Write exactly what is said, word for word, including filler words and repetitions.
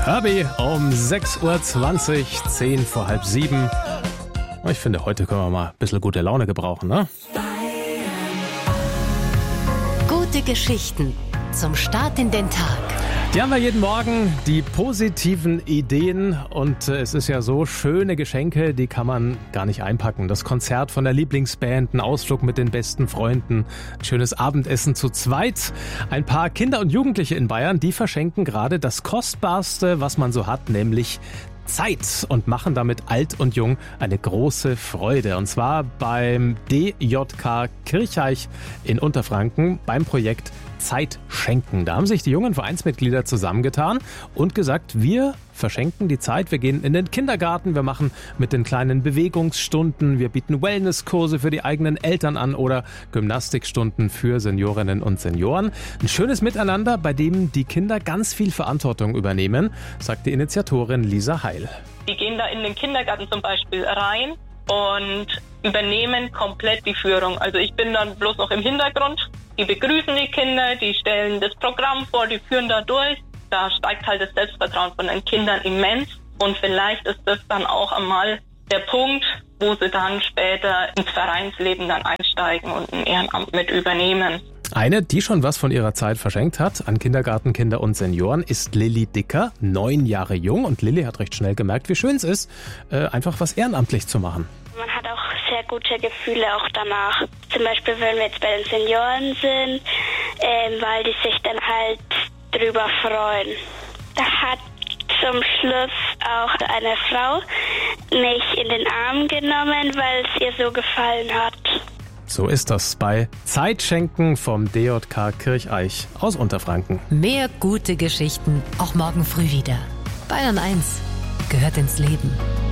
Herbie um sechs Uhr zwanzig, zehn vor halb sieben. Ich finde, heute können wir mal ein bisschen gute Laune gebrauchen, ne? Gute Geschichten zum Start in den Tag. Die haben wir jeden Morgen, die positiven Ideen. Und äh, es ist ja so, schöne Geschenke, die kann man gar nicht einpacken. Das Konzert von der Lieblingsband, ein Ausflug mit den besten Freunden, ein schönes Abendessen zu zweit. Ein paar Kinder und Jugendliche in Bayern, die verschenken gerade das Kostbarste, was man so hat, nämlich Zeit, und machen damit alt und jung eine große Freude. Und zwar beim D J K Kirchhaich in Unterfranken beim Projekt Zeit schenken. Da haben sich die jungen Vereinsmitglieder zusammengetan und gesagt, wir verschenken die Zeit. Wir gehen in den Kindergarten, wir machen mit den kleinen Bewegungsstunden, wir bieten Wellnesskurse für die eigenen Eltern an oder Gymnastikstunden für Seniorinnen und Senioren. Ein schönes Miteinander, bei dem die Kinder ganz viel Verantwortung übernehmen, sagt die Initiatorin Lisa Heil. Die gehen da in den Kindergarten zum Beispiel rein und übernehmen komplett die Führung. Also ich bin dann bloß noch im Hintergrund. Die begrüßen die Kinder, die stellen das Programm vor, die führen da durch. Da steigt halt das Selbstvertrauen von den Kindern immens. Und vielleicht ist das dann auch einmal der Punkt, wo sie dann später ins Vereinsleben dann einsteigen und ein Ehrenamt mit übernehmen. Eine, die schon was von ihrer Zeit verschenkt hat an Kindergartenkinder und Senioren, ist Lilly Dicker, neun Jahre jung. Und Lilly hat recht schnell gemerkt, wie schön es ist, äh, einfach was ehrenamtlich zu machen. Man hat auch sehr gute Gefühle auch danach. Zum Beispiel, wenn wir jetzt bei den Senioren sind, ähm, weil die sich dann halt drüber freuen. Da hat zum Schluss auch eine Frau mich in den Arm genommen, weil es ihr so gefallen hat. So ist das bei Zeitschenken vom D J K Kirchhaich aus Unterfranken. Mehr gute Geschichten auch morgen früh wieder. Bayern eins gehört ins Leben.